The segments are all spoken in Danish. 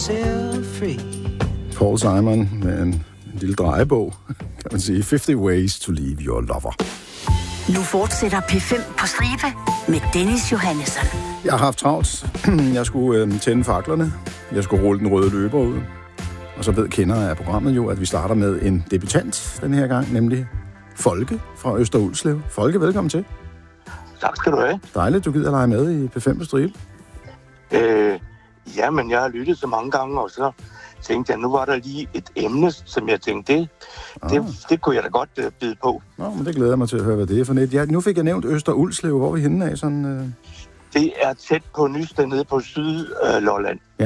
Paul Simon med en lille drejebog, kan man sige. 50 Ways to Leave Your Lover. Nu fortsætter P5 på stribe med Dennis Johannesson. Jeg har haft travlt. Jeg skulle tænde faklerne. Jeg skulle rulle den røde løber ud. Og så ved kendere af programmet jo, at vi starter med en debutant den her gang, nemlig Folke fra Øster Ulslev. Folke, velkommen til. Tak skal du have. Dejligt, du gider lege med i P5 på stribe. Jamen, jeg har lyttet så mange gange, og så tænkte jeg, nu var der lige et emne, som jeg tænkte, det kunne jeg da godt bide på. Nå, men det glæder jeg mig til at høre, hvad det er for net. Ja, nu fik jeg nævnt Øster Ulslev. Hvor er vi henne af? Sådan, Det er tæt på Nysted nede på Sydlolland. Ja.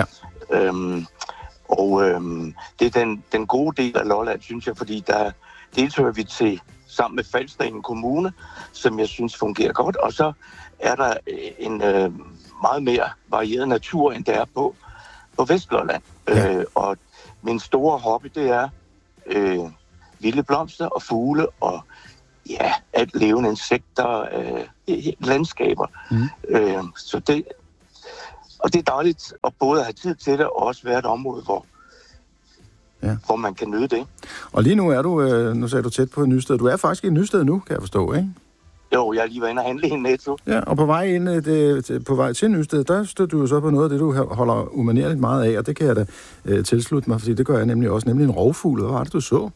Det er den gode del af Lolland, synes jeg, fordi der deltager vi til sammen med Falster Kommune, som jeg synes fungerer godt. Og så er der en meget mere varieret natur, end der er på Vestlolland. Ja. Og min store hobby, det er vilde blomster og fugle og alt levende insekter, landskaber. Så det er dejligt at både have tid til det og også være et område, hvor man kan nyde det. Og lige nu er du, nu sagde du tæt på Nysted. Du er faktisk i Nysted nu, kan jeg forstå, ikke? Jo, jeg er lige været inde og handle i en Netto. Ja, og på vej til Nysted, der støtter du jo så på noget af det, du holder umanerligt meget af, og det kan jeg da tilslutte mig, fordi det gør jeg nemlig også, nemlig en rovfugl. Hvad var det, du så?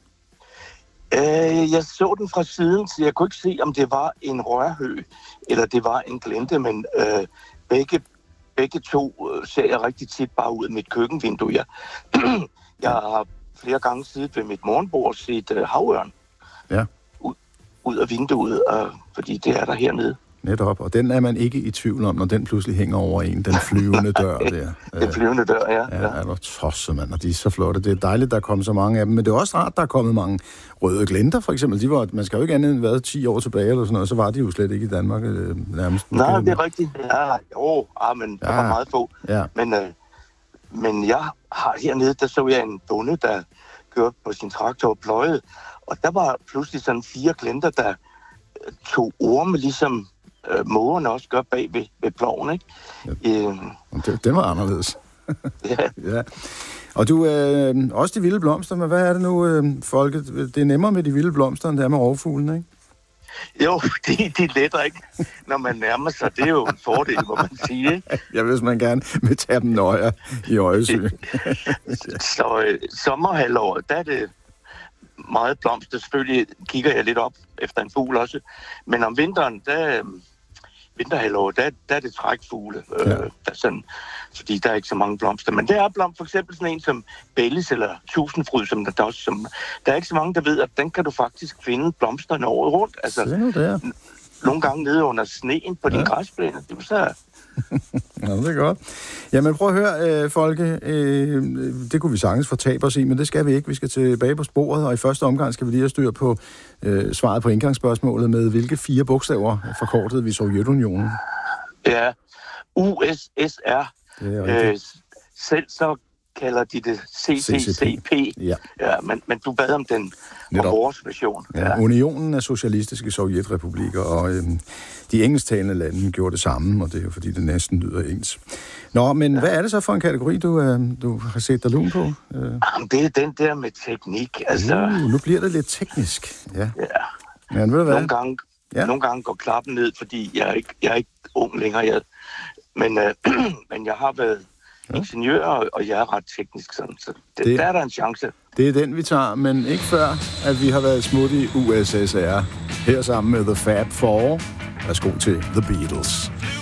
Jeg så den fra siden, så jeg kunne ikke se, om det var en rørhøg, eller det var en glente, men begge to ser jeg rigtig tit bare ud af mit køkkenvindue. Jeg har flere gange siddet ved mit morgenbord og set havørn ud af vinduet, fordi det er der hernede. Netop, og den er man ikke i tvivl om, når den pludselig hænger over en, den flyvende dør der. Den flyvende dør, ja. Ja, er der tosset, mand, og de er så flotte. Det er dejligt, der er kommet så mange af dem, men det er også rart, der er kommet mange røde glenter, for eksempel. Man skal jo ikke andet end været 10 år tilbage, eller sådan noget, så var de jo slet ikke i Danmark nærmest. Nej, det er rigtigt. Men der var meget få. Ja. Men jeg har hernede, der så jeg en bonde, der kørte på sin traktor og pløjede, og der var pludselig sådan 4 glenter, der tog orme, ligesom mågerne også gør bag ved ploven, ikke? Ja. Det var anderledes. Ja. Og du, også de vilde blomster, men hvad er det nu, Folke? Det er nemmere med de vilde blomster, end det er med rovfuglen, ikke? Jo, de letter ikke, når man nærmer sig. Det er jo en fordel, må man sige, ikke? Ja, hvis man gerne vil tage dem nøje i øjesyn. Så sommerhalvåret, der er det meget blomster. Selvfølgelig kigger jeg lidt op efter en fugl også. Men om vinteren, vinterhalvåret, der er det trækfugle. Fordi der er ikke så mange blomster. Men der er for eksempel sådan en som Bellis eller Tusindfryd, der er ikke så mange, der ved, at den kan du faktisk finde blomsterne året rundt. Altså, nogle gange nede under sneen på din græsplæne. Det er så... Ja, det er godt. Jamen prøv at høre, Folke, det kunne vi sagtens fortabe os i, men det skal vi ikke. Vi skal tilbage på sporet, og i første omgang skal vi lige have styr på svaret på indgangsspørgsmålet med, hvilke 4 bogstaver forkortede vi Sovjetunionen? Ja, USSR. Selv så kalder de det CCCP. Ja, men du bad om den vores version. Ja, Unionen af Socialistiske Sovjetrepublikker, og de engelsktalende lande gjorde det samme, og det er jo fordi, det næsten lyder ens. Nå, men hvad er det så for en kategori, du har set dig lun på? Det er den der med teknik. Altså... Nu bliver det lidt teknisk. Ja. Men ved du hvad? Nogle gange går klappen ned, fordi jeg er ikke ung længere. Men jeg har været ingeniør, og jeg er ret teknisk sådan, så der er der en chance. Det er den, vi tager, men ikke før, at vi har været smut i USSR. Her sammen med The Fab Four. Værsgo til The Beatles.